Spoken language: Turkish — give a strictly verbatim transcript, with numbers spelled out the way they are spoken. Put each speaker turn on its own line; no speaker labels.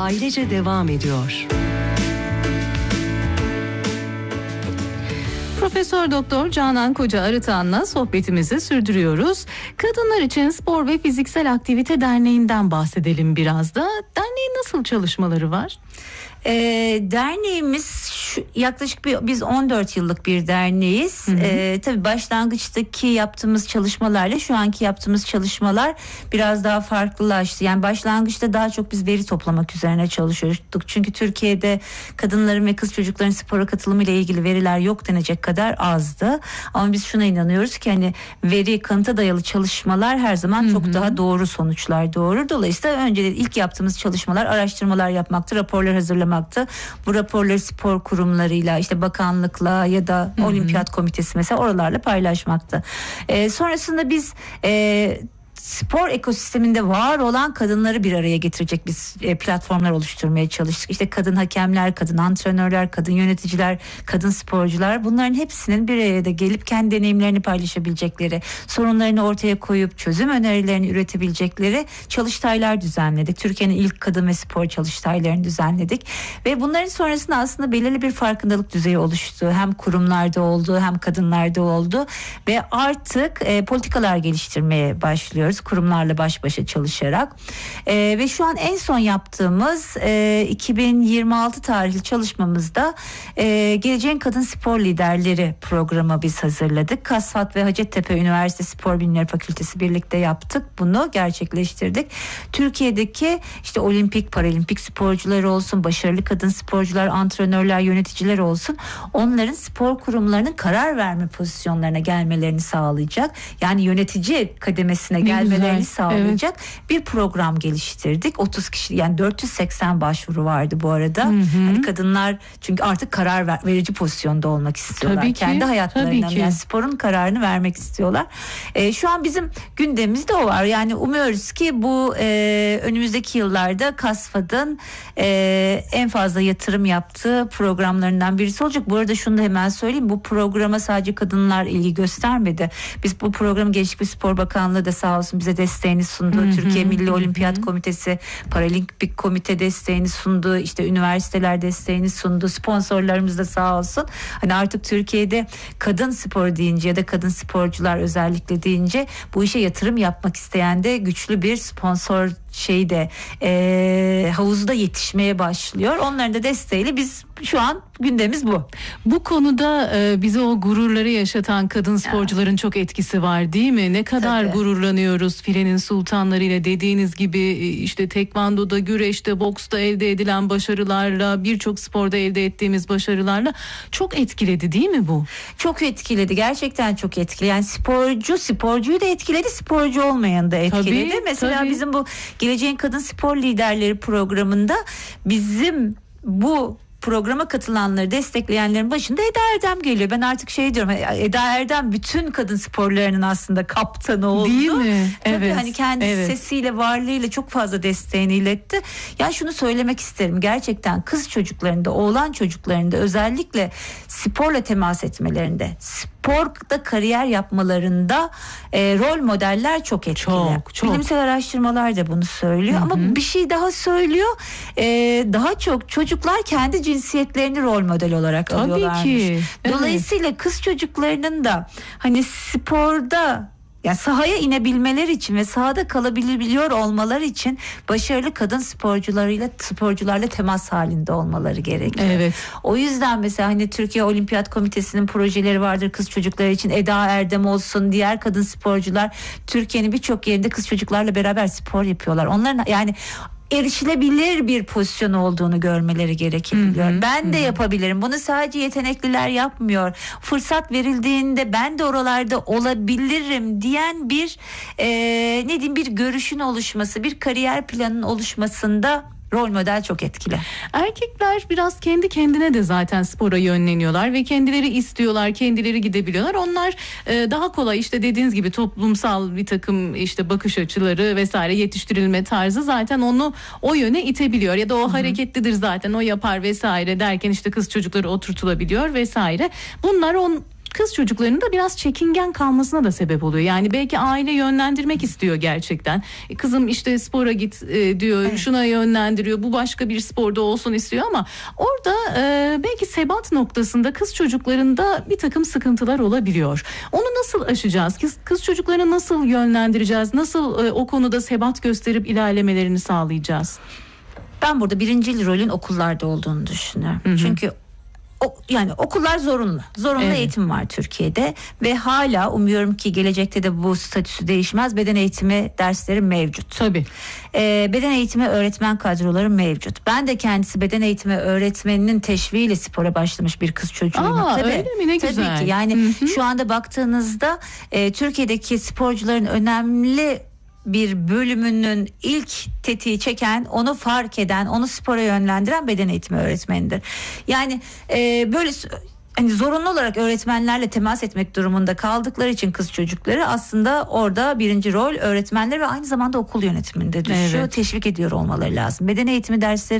ailece devam ediyor.
Profesör Doktor Canan Koca Arıtan'la sohbetimizi sürdürüyoruz. Kadınlar için Spor ve Fiziksel Aktivite Derneği'nden bahsedelim biraz da. Derneğin nasıl çalışmaları var?
E, derneğimiz şu, yaklaşık bir, biz on dört yıllık bir derneğiz. E, tabii başlangıçtaki yaptığımız çalışmalarla şu anki yaptığımız çalışmalar biraz daha farklılaştı. Yani başlangıçta daha çok biz veri toplamak üzerine çalışıyorduk. Çünkü Türkiye'de kadınların ve kız çocukların spora katılımı ile ilgili veriler yok denecek kadar azdı. Ama biz şuna inanıyoruz ki hani veri, kanıta dayalı çalışmalar her zaman çok Hı-hı. daha doğru sonuçlar doğurur. Dolayısıyla önce ilk yaptığımız çalışmalar araştırmalar yapmaktı, raporlar hazırlamaktı. Bu raporları spor kurumlarıyla, işte bakanlıkla ya da Hı-hı. Olimpiyat Komitesi mesela oralarla paylaşmaktı. Ee, sonrasında biz e, spor ekosisteminde var olan kadınları bir araya getirecek biz e, platformlar oluşturmaya çalıştık. İşte kadın hakemler, kadın antrenörler, kadın yöneticiler, kadın sporcular, bunların hepsinin bir araya da gelip kendi deneyimlerini paylaşabilecekleri, sorunlarını ortaya koyup çözüm önerilerini üretebilecekleri çalıştaylar düzenledik. Türkiye'nin ilk kadın ve spor çalıştaylarını düzenledik ve bunların sonrasında aslında belirli bir farkındalık düzeyi oluştu. Hem kurumlarda oldu, hem kadınlarda oldu ve artık e, politikalar geliştirmeye başlıyoruz. Kurumlarla baş başa çalışarak e, ve şu an en son yaptığımız e, iki bin yirmi altı tarihli çalışmamızda e, Geleceğin Kadın Spor Liderleri programı biz hazırladık. Kasvat ve Hacettepe Üniversitesi Spor Bilimleri Fakültesi birlikte yaptık. Bunu gerçekleştirdik. Türkiye'deki işte olimpik, paralimpik sporcular olsun, başarılı kadın sporcular, antrenörler, yöneticiler olsun, onların spor kurumlarının karar verme pozisyonlarına gelmelerini sağlayacak. Yani yönetici kademesine gelmelerini Güzel. sağlayacak evet. bir program geliştirdik. otuz kişi, yani dört yüz seksen başvuru vardı bu arada. Hı hı. Hani kadınlar çünkü artık karar ver, verici pozisyonda olmak istiyorlar. Tabii ki, kendi hayatlarına, yani sporun kararını vermek istiyorlar. Ee, şu an bizim gündemimizde o var. Yani umuyoruz ki bu e, önümüzdeki yıllarda Kasfad'ın e, en fazla yatırım yaptığı programlarından birisi olacak. Bu arada şunu da hemen söyleyeyim. Bu programa sadece kadınlar ilgi göstermedi. Biz bu programı Gençlik ve Spor Bakanlığı da sağ olsun bize desteğini sundu. Hı hı, Türkiye Milli hı hı. Olimpiyat Komitesi, Paralimpik Komite desteğini sundu. İşte üniversiteler desteğini sundu. Sponsorlarımız da sağ olsun. Hani artık Türkiye'de kadın spor deyince ya da kadın sporcular özellikle deyince bu işe yatırım yapmak isteyen de güçlü bir sponsor şeyde e, havuzda yetişmeye başlıyor. Onların da desteğiyle biz şu an gündemimiz bu.
Bu konuda e, bize o gururları yaşatan kadın sporcuların ya. çok etkisi var değil mi? Ne kadar Tabii. gururlanıyoruz filenin sultanlarıyla, dediğiniz gibi işte tekvandoda, güreşte, boksta elde edilen başarılarla, birçok sporda elde ettiğimiz başarılarla çok etkiledi değil mi bu?
Çok etkiledi. Gerçekten çok etkiledi. Yani sporcu sporcuyu da etkiledi, sporcu olmayanı da etkiledi. Tabii, Mesela tabii. bizim bu Geleceğin Kadın Spor Liderleri programında bizim bu programa katılanları destekleyenlerin başında Eda Erdem geliyor. Ben artık şey diyorum, Eda Erdem bütün kadın sporlarının aslında kaptanı oldu.
Değil mi?
Tabii
evet.
hani kendi evet. sesiyle, varlığıyla çok fazla desteğini iletti. Ya şunu söylemek isterim. Gerçekten kız çocuklarında, oğlan çocuklarında özellikle sporla temas etmelerinde, sporda kariyer yapmalarında e, rol modeller çok etkili. Çok, çok. Bilimsel araştırmalar da bunu söylüyor. Hı-hı. Ama bir şey daha söylüyor. E, daha çok çocuklar kendi cinsiyetlerini rol model olarak Tabii alıyorlarmış. Ki. Dolayısıyla evet. kız çocuklarının da hani sporda, yani sahaya inebilmeler için ve sahada kalabiliyor olmalar için başarılı kadın sporcularıyla sporcularla temas halinde olmaları gerekiyor.
Evet.
O yüzden mesela hani Türkiye Olimpiyat Komitesi'nin projeleri vardır kız çocukları için. Eda Erdem olsun, diğer kadın sporcular Türkiye'nin birçok yerinde kız çocuklarla beraber spor yapıyorlar. Onların yani erişilebilir bir pozisyon olduğunu görmeleri gerekebiliyor. Hı hı, ben de hı. yapabilirim. Bunu sadece yetenekliler yapmıyor. Fırsat verildiğinde ben de oralarda olabilirim diyen bir e, ne diyeyim bir görüşün oluşması, bir kariyer planının oluşmasında rol model çok etkili.
Erkekler biraz kendi kendine de zaten spora yönleniyorlar ve kendileri istiyorlar, kendileri gidebiliyorlar. Onlar e, daha kolay işte dediğiniz gibi toplumsal bir takım işte bakış açıları vesaire, yetiştirilme tarzı zaten onu o yöne itebiliyor ya da o Hı-hı. hareketlidir zaten, o yapar vesaire derken işte kız çocukları oturtulabiliyor vesaire. Bunlar on kız çocuklarının da biraz çekingen kalmasına da sebep oluyor. Yani belki aile yönlendirmek istiyor gerçekten. E, kızım işte spora git e, diyor, evet. şuna yönlendiriyor, bu başka bir sporda olsun istiyor ama orada e, belki sebat noktasında kız çocuklarında bir takım sıkıntılar olabiliyor. Onu nasıl aşacağız? Kız, kız çocuklarını nasıl yönlendireceğiz? Nasıl e, o konuda sebat gösterip ilerlemelerini sağlayacağız?
Ben burada birincil rolün okullarda olduğunu düşünüyorum. Hı hı. Çünkü o, yani okullar zorunlu. Zorunlu evet. eğitim var Türkiye'de ve hala umuyorum ki gelecekte de bu statüsü değişmez. Beden eğitimi dersleri mevcut.
Tabii.
Ee, beden eğitimi öğretmen kadroları mevcut. Ben de kendisi beden eğitimi öğretmeninin teşviğiyle spora başlamış bir kız çocuğuyum.
Aa,
tabii,
öyle mi? Ne
tabii
güzel.
ki. Yani hı hı. şu anda baktığınızda e, Türkiye'deki sporcuların önemli bir bölümünün ilk tetiği çeken, onu fark eden, onu spora yönlendiren beden eğitimi öğretmenidir. Yani e, böyle hani zorunlu olarak öğretmenlerle temas etmek durumunda kaldıkları için kız çocukları aslında orada birinci rol öğretmenler ve aynı zamanda okul yönetiminde düşüyor. Evet. Teşvik ediyor olmaları lazım. Beden eğitimi dersleri